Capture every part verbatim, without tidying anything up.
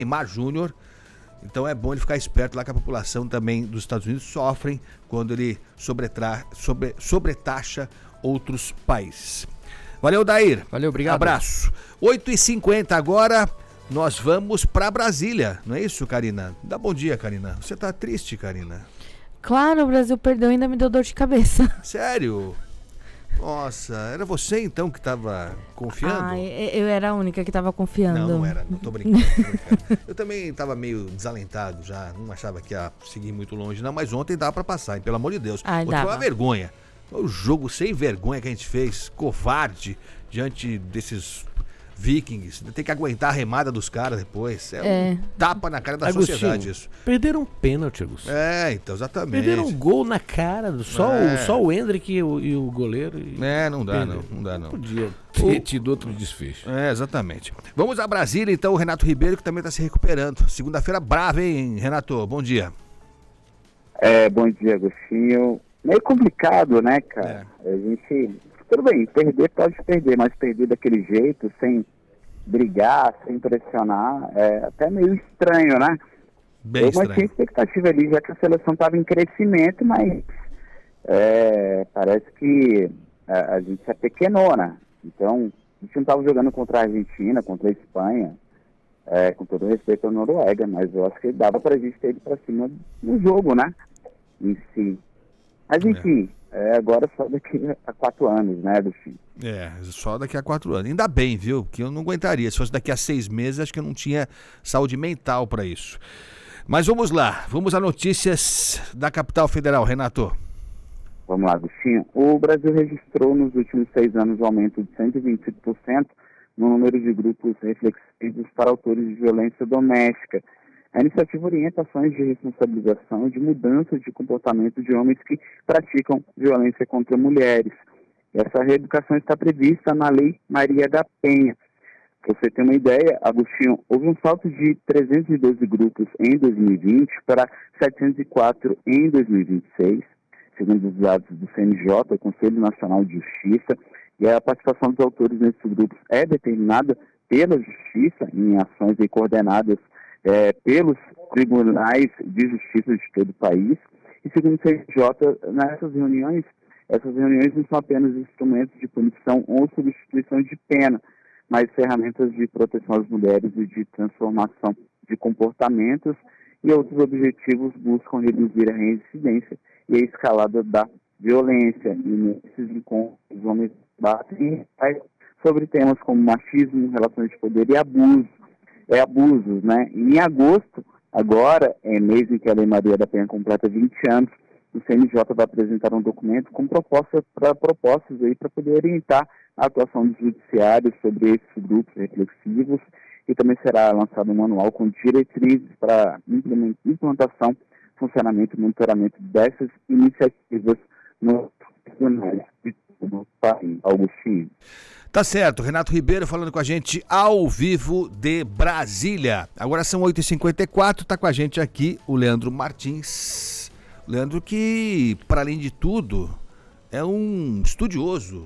Neymar Júnior. Então é bom ele ficar esperto lá que a população também dos Estados Unidos sofrem quando ele sobretra... sobre... sobretaxa outros países. Valeu, Dair. Valeu, obrigado. Abraço. oito e cinquenta agora, nós vamos para Brasília, não é isso, Karina? Dá bom dia, Karina. Você tá triste, Karina? Claro, o Brasil perdeu e ainda me deu dor de cabeça. Sério? Nossa, era você então que tava confiando? Ah, eu era a única que tava confiando. Não, não era, não tô brincando, tô brincando. Eu também tava meio desalentado já, não achava que ia seguir muito longe, não, mas ontem dava pra passar, hein? Pelo amor de Deus. Ai, ontem dava. foi uma vergonha. O jogo sem vergonha que a gente fez, covarde, diante desses vikings. Tem que aguentar a remada dos caras depois. É, É. um tapa na cara da Agostinho, sociedade isso. Perderam um pênalti, Agostinho. É, então, exatamente. Perderam um gol na cara, do- só, É. o, só o Hendrick e o, e o goleiro. E É, não dá perderam. não, não dá não. Podia ter tido outro desfecho. É, exatamente. Vamos a Brasília, então, o Renato Ribeiro, que também está se recuperando. Segunda-feira brava, hein, Renato? Bom dia. É, bom dia, Agostinho. Meio complicado, né, cara? A gente, tudo bem, perder pode perder, mas perder daquele jeito, sem brigar, sem pressionar, é até meio estranho, né? Bem Eu estranho. mantinha expectativa ali, já que a seleção estava em crescimento, mas é, parece que a, a gente se apequenou, né? Então, a gente não estava jogando contra a Argentina, contra a Espanha, é, com todo respeito à Noruega, mas eu acho que dava pra gente ter ido pra cima no jogo, né? Em si. Mas enfim, é, agora só daqui a quatro anos, né, do fim. É, só daqui a quatro anos. Ainda bem, viu? Porque eu não aguentaria. Se fosse daqui a seis meses, acho que eu não tinha saúde mental para isso. Mas vamos lá. Vamos a notícias da capital federal, Renato. Vamos lá, Agostinho. O Brasil registrou nos últimos seis anos um aumento de cento e vinte e cinco por cento no número de grupos reflexivos para autores de violência doméstica. A iniciativa orienta ações de responsabilização e de mudança de comportamento de homens que praticam violência contra mulheres. Essa reeducação está prevista na Lei Maria da Penha. Para você ter uma ideia, Agostinho, houve um salto de trezentos e doze grupos em dois mil e vinte para setecentos e quatro em dois mil e vinte e seis, segundo os dados do C N J, o Conselho Nacional de Justiça, e a participação dos autores nesses grupos é determinada pela Justiça em ações aí coordenadas é, pelos tribunais de justiça de todo o país. E segundo o C N J, nessas reuniões, essas reuniões não são apenas instrumentos de punição ou substituição de pena, mas ferramentas de proteção às mulheres e de transformação de comportamentos, e outros objetivos buscam reduzir a reincidência e a escalada da violência. E nesses encontros, os homens batem sobre temas como machismo, relações de poder e abuso. É abusos, né? E em agosto, agora, é mês em que a Lei Maria da Penha completa vinte anos, o C N J vai apresentar um documento com propostas para propostas aí para poder orientar a atuação dos judiciários sobre esses grupos reflexivos, e também será lançado um manual com diretrizes para implantação, funcionamento e monitoramento dessas iniciativas nos tribunais de todo o país. Agostinho. Tá certo, Renato Ribeiro falando com a gente ao vivo de Brasília. Agora são oito e cinquenta e quatro, tá com a gente aqui o Leandro Martins. Leandro que, para além de tudo, é um estudioso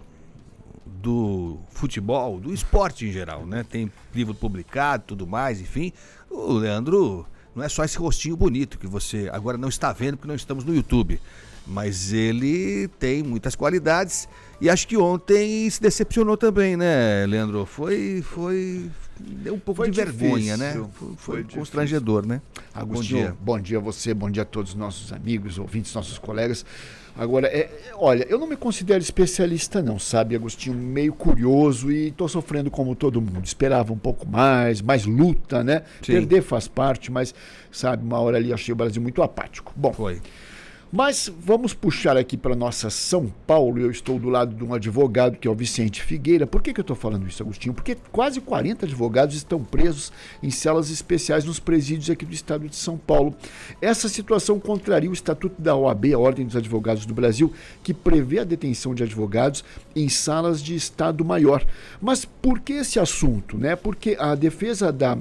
do futebol, do esporte em geral, né? Tem livro publicado, tudo mais, enfim. O Leandro não é só esse rostinho bonito que você agora não está vendo porque não estamos no YouTube, mas ele tem muitas qualidades e acho que ontem se decepcionou também, né, Leandro? Foi, foi, deu um pouco Foi de difícil, vergonha, né? Foi, foi foi constrangedor, né? Agostinho, Bom dia. bom dia a você, bom dia a todos os nossos amigos, ouvintes, nossos colegas. Agora, é, olha, eu não me considero especialista não, sabe, Agostinho? Meio curioso e tô sofrendo como todo mundo. Esperava um pouco mais, mais luta, né? Sim. Perder faz parte, mas, sabe, uma hora ali achei o Brasil muito apático. Bom, Foi. mas vamos puxar aqui para nossa São Paulo. Eu estou do lado de um advogado que é o Vicente Figueira. Por que, que eu estou falando isso, Agostinho? Porque quase quarenta advogados estão presos em celas especiais nos presídios aqui do estado de São Paulo. Essa situação contraria o Estatuto da O A B, a Ordem dos Advogados do Brasil, que prevê a detenção de advogados em salas de Estado Maior. Mas por que esse assunto, né? Porque a defesa da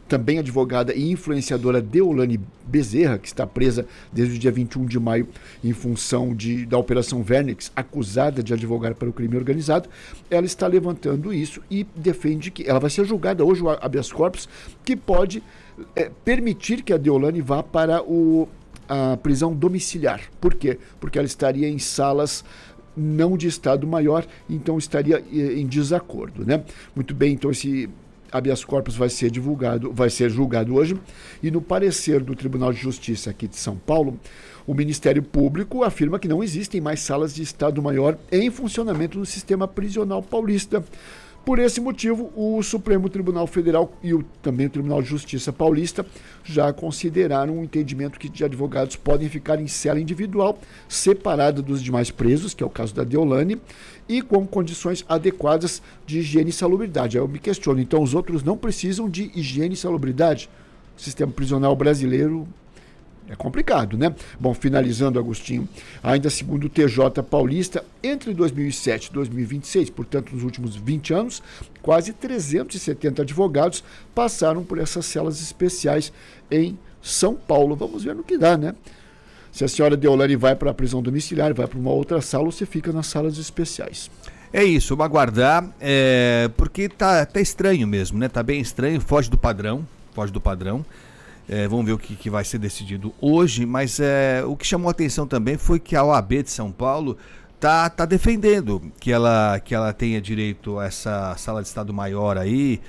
também advogada e influenciadora Deolane Bezerra, que está presa desde o dia vinte e um de maio em função de, da Operação Vernix, acusada de advogar para o crime organizado. Ela está levantando isso e defende que ela vai ser julgada hoje, o habeas corpus, que pode é, permitir que a Deolane vá para o, a prisão domiciliar. Por quê? Porque ela estaria em salas não de Estado Maior, então estaria em desacordo, né? Muito bem, então esse habeas corpus vai ser divulgado, vai ser julgado hoje, e no parecer do Tribunal de Justiça aqui de São Paulo, o Ministério Público afirma que não existem mais salas de Estado Maior em funcionamento no sistema prisional paulista. Por esse motivo, o Supremo Tribunal Federal e o, também o Tribunal de Justiça Paulista já consideraram um entendimento que de advogados podem ficar em cela individual, separada dos demais presos, que é o caso da Deolane, e com condições adequadas de higiene e salubridade. Aí eu me questiono, então os outros não precisam de higiene e salubridade? O sistema prisional brasileiro é complicado, né? Bom, finalizando, Agostinho, ainda segundo o T J Paulista, entre dois mil e sete e dois mil e vinte e seis, portanto, nos últimos vinte anos, quase trezentos e setenta advogados passaram por essas celas especiais em São Paulo. Vamos ver no que dá, né? Se a senhora Deolane vai para a prisão domiciliar, vai para uma outra sala, ou você fica nas salas especiais. É isso, vamos aguardar, é, porque tá, tá estranho mesmo, né? Tá bem estranho, foge do padrão, foge do padrão. É, vamos ver o que, que vai ser decidido hoje, mas é, o que chamou a atenção também foi que a O A B de São Paulo tá, tá defendendo que ela, que ela tenha direito a essa sala de Estado Maior aí,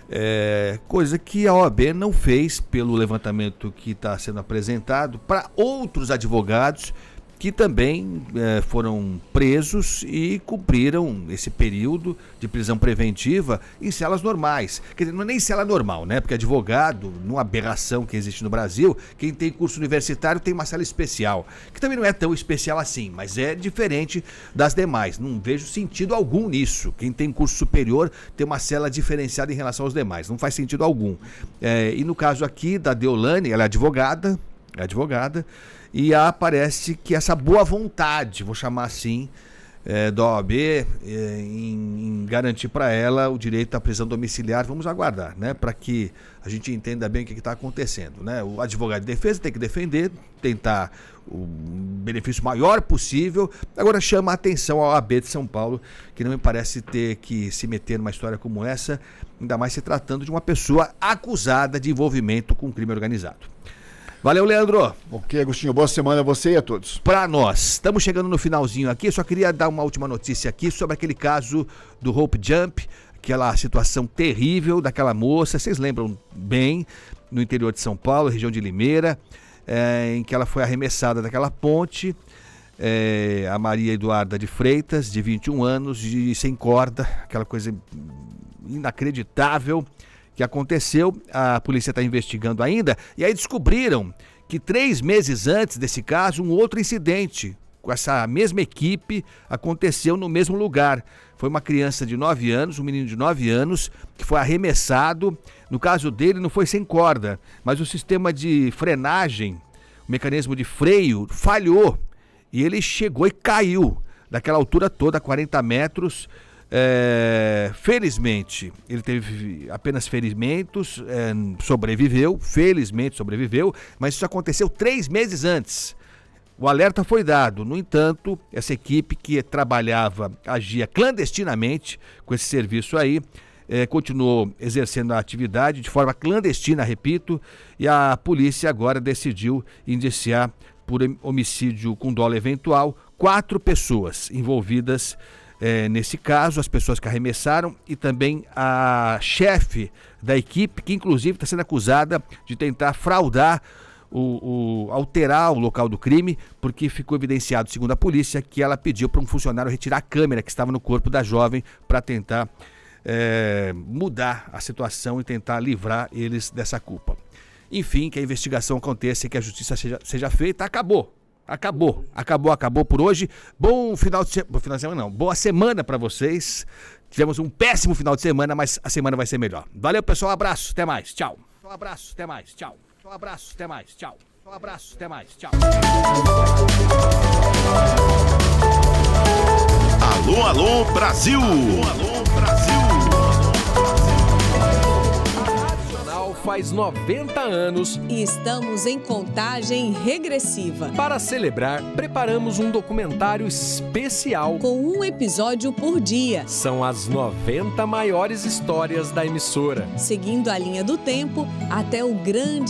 é, coisa que a O A B não fez pelo levantamento que está sendo apresentado para outros advogados que também é, foram presos e cumpriram esse período de prisão preventiva em celas normais. Quer dizer, não é nem cela normal, né? Porque advogado, numa aberração que existe no Brasil, quem tem curso universitário tem uma cela especial, que também não é tão especial assim, mas é diferente das demais. Não vejo sentido algum nisso. Quem tem curso superior tem uma cela diferenciada em relação aos demais. Não faz sentido algum. É, e no caso aqui da Deolane, ela é advogada, é advogada, e aparece que essa boa vontade, vou chamar assim, é, da O A B é, em, em garantir para ela o direito à prisão domiciliar. Vamos aguardar, né, para que a gente entenda bem o que está acontecendo, né? O advogado de defesa tem que defender, tentar o benefício maior possível. Agora chama a atenção a O A B de São Paulo, que não me parece ter que se meter numa história como essa, ainda mais se tratando de uma pessoa acusada de envolvimento com crime organizado. Valeu, Leandro. Ok, Agostinho, boa semana a você e a todos. Para nós, estamos chegando no finalzinho aqui, eu só queria dar uma última notícia aqui sobre aquele caso do Hope Jump, aquela situação terrível daquela moça, vocês lembram bem, no interior de São Paulo, região de Limeira, é, em que ela foi arremessada daquela ponte, é, a Maria Eduarda de Freitas, de vinte e um anos, de, sem corda, aquela coisa inacreditável que aconteceu. A polícia está investigando ainda, e aí descobriram que três meses antes desse caso, um outro incidente com essa mesma equipe aconteceu no mesmo lugar. Foi uma criança de nove anos, um menino de nove anos, que foi arremessado. No caso dele não foi sem corda, mas o sistema de frenagem, o mecanismo de freio falhou, e ele chegou e caiu daquela altura toda, quarenta metros. É, felizmente, ele teve apenas ferimentos, é, sobreviveu, felizmente sobreviveu, mas isso aconteceu três meses antes. O alerta foi dado, no entanto, essa equipe que trabalhava, agia clandestinamente com esse serviço aí, é, continuou exercendo a atividade de forma clandestina, repito, e a polícia agora decidiu indiciar por homicídio com dolo eventual quatro pessoas envolvidas É, nesse caso, as pessoas que arremessaram, e também a chefe da equipe, que inclusive está sendo acusada de tentar fraudar, o, o, alterar o local do crime, porque ficou evidenciado, segundo a polícia, que ela pediu para um funcionário retirar a câmera que estava no corpo da jovem para tentar é, mudar a situação e tentar livrar eles dessa culpa. Enfim, que a investigação aconteça e que a justiça seja, seja feita. Acabou. Acabou, acabou, acabou por hoje. Bom final de semana, final de semana não, boa semana para vocês. Tivemos um péssimo final de semana, mas a semana vai ser melhor. Valeu, pessoal, um abraço, até mais, tchau. Um abraço, até mais, tchau. Um abraço, até mais, tchau. Um abraço, até mais, tchau. Alô, alô, Brasil! Alô, alô, Brasil! Nacional faz noventa anos e estamos em contagem regressiva. Para celebrar, preparamos um documentário especial com um episódio por dia. São as noventa maiores histórias da emissora, seguindo a linha do tempo até o grande